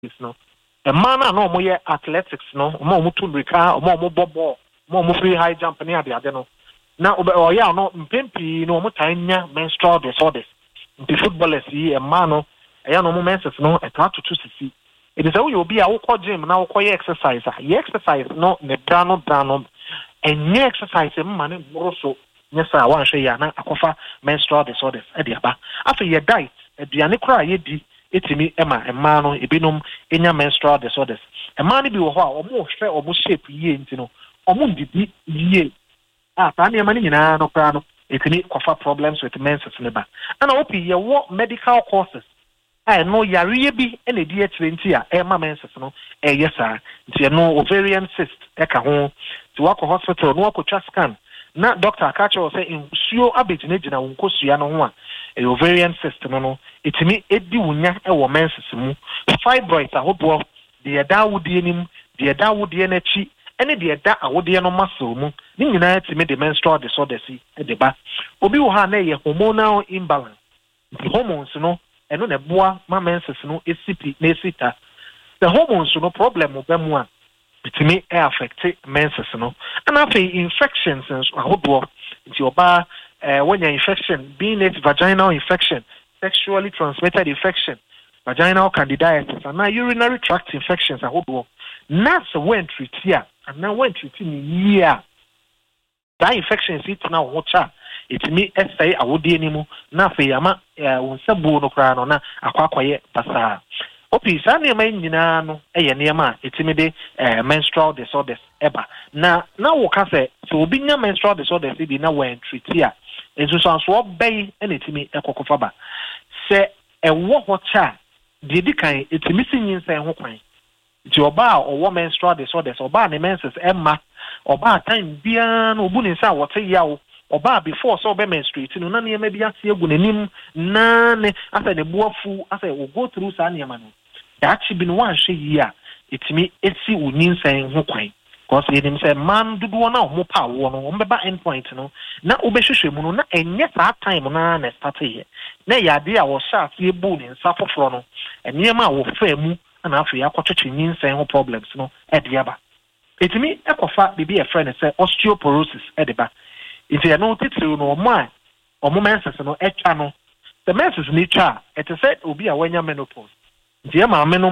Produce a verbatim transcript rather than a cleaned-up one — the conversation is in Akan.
no a man no more athletics no more mutu rika more more ball more free high jump near the other no now or yeah no mpempi no mutanya menstrual disorders the footballers yi a man no yeah no menses no a to to sisi it is how you be a wo gym na wo exercise a exercise no ne brano brano and exercise man broso nyesa wan hwe ya na akofa menstrual disorders e de aba afa ye diet aduane kora ye di etimi ema ema no ebinom enya menstrual disorders ema no bi wo ho a omo hwe omo shape ye nti no omo ndidi ye ah ta na ema ni nyina no kora no etimi kofa problems with menses ne ba ana opi ye wo medical courses I no yare bi ene di etire nti a ema menses no e yesa nti no ovarian cyst e ka ho ti wako hospital no wako scan na doctor akacho say insuo abegyinagina wonkosua no ho a e ovarian cyst no no etimi edi wunya e wo menses mu fibroids ahodo de eda wodi enim de eda wodi enachi ene de eda awode no muscle mu ni nyina etimi de menstrual disorders e de ba obi wo ha na ye hormonal imbalance the hormones no eno na boa ma menses no esipi na esita the hormones no problem mo bemu a bitimi e affect menses no and after infections ahodo nti oba eh when your infection being it vaginal infection sexually transmitted infection vaginal candidiasis and urinary tract infections ahodo na so when treat here and now when treat ni year that infections it na hocha itimi essay awodi animu na fe yama wonsabu no kra no na akwakwaye basa opi sa ne ma nyina no eye ne ma itimi de menstrual disorders eba na na wo ka se so obi nya menstrual disorders bi na when treat here enso so so obey na itimi ekokofa ba se ewo hocha de dikan itimi sinyin sen ho kwan ti oba owo menstrual disorders oba ne menses emma oba time bia no obu ne sa wote yawo oba before so be menstruate no na ne ma bia se egu nanim na ne asa ne boafu asa we go through sa ne ma no dachi bi no wan hwe yi a itimi eti unyin san ho kwan because yenim say man dudu na ho pa wo no o mbeba endpoint no na obehwehwe mu no na enye sa time na na start here na yade a wo sha se ebu ne nsa foforo no enye ma wo fa mu na afi akotwetwe nyin san ho problems no e de aba itimi ekofa bibi e friend say osteoporosis e de ba if you know titiri no mo o mo menses no etwa no the menses ni twa it is said obi a wanya menopause ntia ma me no